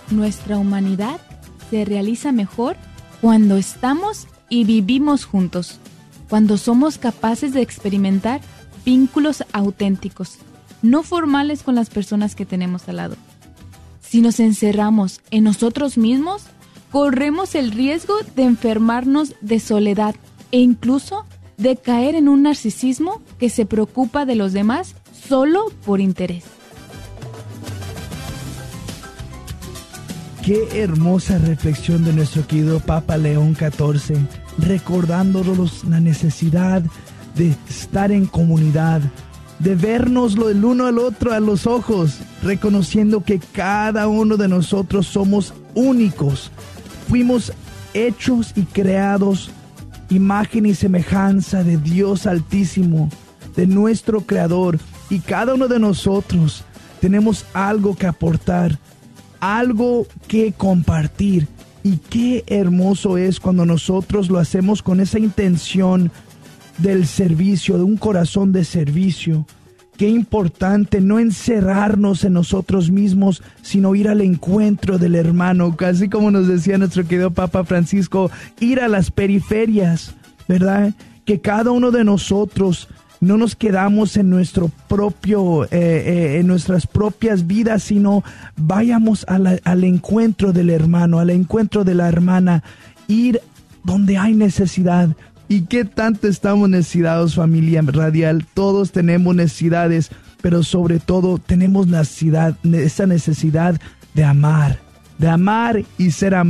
Nuestra humanidad se realiza mejor cuando estamos y vivimos juntos, cuando somos capaces de experimentar vínculos auténticos, no formales con las personas que tenemos al lado. Si nos encerramos en nosotros mismos, corremos el riesgo de enfermarnos de soledad e incluso de caer en un narcisismo que se preocupa de los demás solo por interés. Qué hermosa reflexión de nuestro querido Papa León XIV, recordándonos la necesidad de estar en comunidad, de vernos el uno al otro a los ojos, reconociendo que cada uno de nosotros somos únicos. Fuimos hechos y creados imagen y semejanza de Dios Altísimo, de nuestro Creador, y cada uno de nosotros tenemos algo que aportar, algo que compartir. Y qué hermoso es cuando nosotros lo hacemos con esa intención del servicio, de un corazón de servicio. Qué importante no encerrarnos en nosotros mismos, sino ir al encuentro del hermano, casi como nos decía nuestro querido Papa Francisco, ir a las periferias, ¿verdad? Que cada uno de nosotros no nos quedamos en nuestro propio, en nuestras propias vidas, sino vayamos al encuentro del hermano, al encuentro de la hermana, ir donde hay necesidad. ¿Y qué tanto estamos necesitados, familia radial? Todos tenemos necesidades, pero sobre todo tenemos esa necesidad de amar y ser amados.